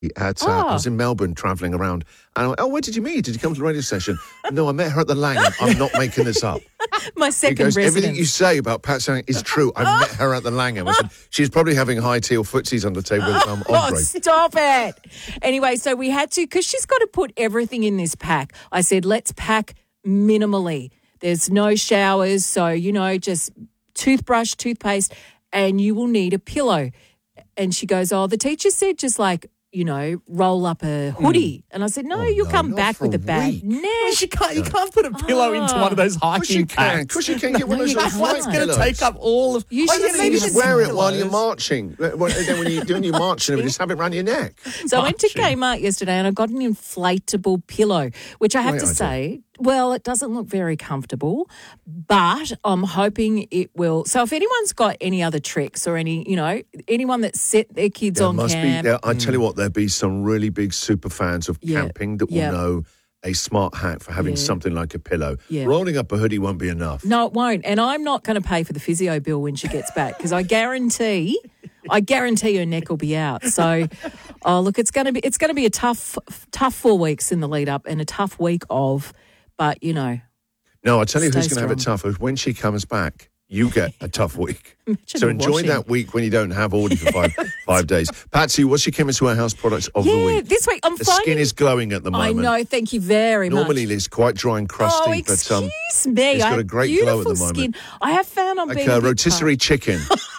I was in Melbourne travelling around. And I went, where did you meet? Did you come to the radio session? No, I met her at the Langham. I'm not making this up. My second He goes, residence. everything you say about Pat Sangha is true. I met her at the Langham. I said, she's probably having high tea or footsies on the table with Andre. Stop it. Anyway, so we had to, because she's got to put everything in this pack. I said, let's pack minimally. There's no showers, so, just toothbrush, toothpaste, and you will need a pillow. And she goes, the teacher said just roll up a hoodie. And I said, no, you'll come back with a bag. You can't put a pillow into one of those hiking packs. Of course you can. Get one of those What's going to take up all of... You should maybe just wear it while you're marching. Then when you're doing your marching, just have it around your neck. So I went to Kmart yesterday and I got an inflatable pillow, which I have to say, well, it doesn't look very comfortable, but I'm hoping it will. So if anyone's got any other tricks or anyone that set their kids on camp. I tell you what, there'll be some really big super fans of camping that will know a smart hack for having something like a pillow. Yeah. Rolling up a hoodie won't be enough. No, it won't. And I'm not going to pay for the physio bill when she gets back because I guarantee her neck will be out. So, look, it's going to be a tough 4 weeks in the lead up and a tough week of, but No, I tell you who's going to have it tough is when she comes back. You get a tough week. So enjoy that week when you don't have Audie for five days. Patsy, what's your Chemist Warehouse products of the week? This week the skin is glowing at the moment. I know, thank you very much. Normally it's quite dry and crusty. Oh, excuse me. It's got a great glow at the moment. Skin. I have found I'm being a rotisserie chicken.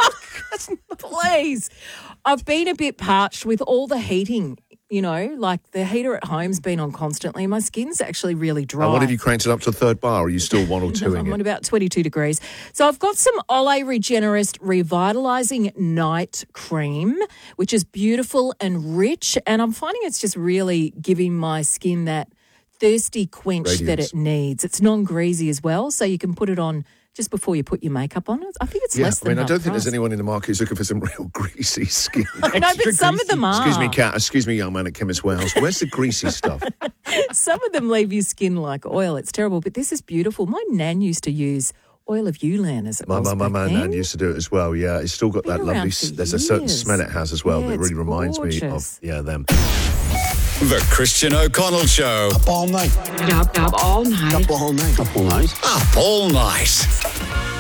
Please. I've been a bit parched with all the heating. Like the heater at home's been on constantly. My skin's actually really dry. And what have you cranked it up to the third bar? Or are you still 1 or 2 in it? I'm on about 22 degrees. So I've got some Olay Regenerist Revitalising Night Cream, which is beautiful and rich. And I'm finding it's just really giving my skin that thirsty quench that it needs. It's non-greasy as well, so you can put it on just before you put your makeup on. I think it's less than I don't think there's anyone in the market who's looking for some real greasy skin. No, but some of them are. Excuse me, Kat. Excuse me, young man at Chemist Warehouse. Where's the greasy stuff? Some of them leave your skin like oil. It's terrible, but this is beautiful. My nan used to use oil of Ulan as it was. My nan used to do it as well, yeah. It's still got that lovely, there's a certain smell it has as well that really reminds me of, them. The Christian O'Connell Show. Up all night. Up all night. Up all night. Up all night. Up all night.